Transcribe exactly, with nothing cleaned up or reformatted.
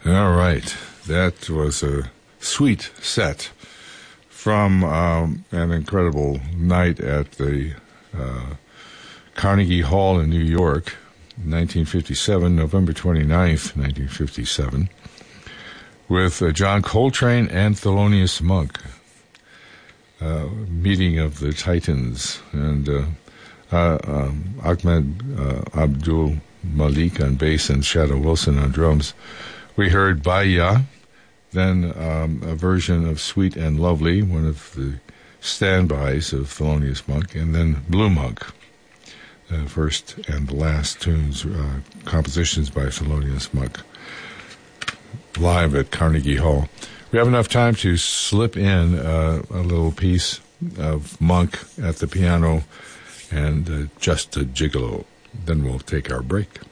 All right. That was a sweet set from um, an incredible night at the uh, Carnegie Hall in New York, nineteen fifty-seven, November twenty-ninth, nineteen fifty-seven, with uh, John Coltrane and Thelonious Monk. Uh, meeting of the Titans, and uh, uh, um, Ahmed uh, Abdul Malik on bass and Shadow Wilson on drums. We heard Baya, then um, a version of Sweet and Lovely, one of the standbys of Thelonious Monk, and then Blue Monk, the first and the last tunes, uh, compositions by Thelonious Monk, live at Carnegie Hall. We have enough time to slip in uh, a little piece of Monk at the piano and uh, Just a Gigolo. Then we'll take our break.